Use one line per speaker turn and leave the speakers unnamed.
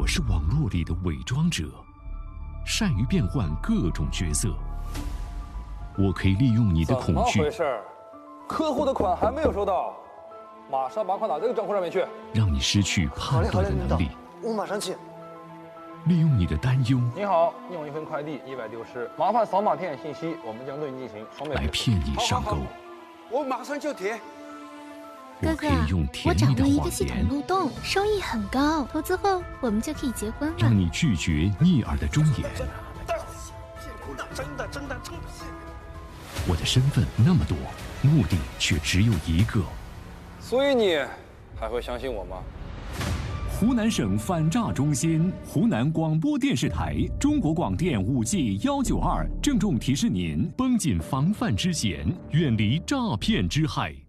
是网络里的伪装者，善于变换各种角色。我可以利用你的恐惧。
怎么回事？客户的款还没有收到，马上把款打这个账户上面去。
让你失去判断的能力。
我马上去。
利用你的担忧。
你好，你有一份快递意外丢失，麻烦扫码填写信息，我们将对你进行双倍赔付。
来骗你上钩。
我马上就填。
我可以用甜蜜的
我掌握一个
谎言，
系统漏洞，收益很高，投资后我们就可以结婚了。
让你拒绝逆耳的忠言。
真的。
我的身份那么多，目的却只有一个。
所以你还会相信我吗？
湖南省反诈中心、湖南广播电视台、中国广电5G192郑重提示您：绷紧防范之弦，远离诈骗之害。